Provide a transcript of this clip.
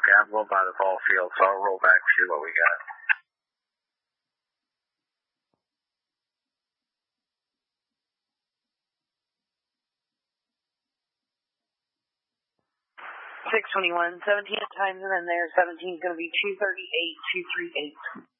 Okay, I'm going by the ball field, so I'll roll back and see what we got. $621, 17 times, and then there, 17 is going to be 238, 238.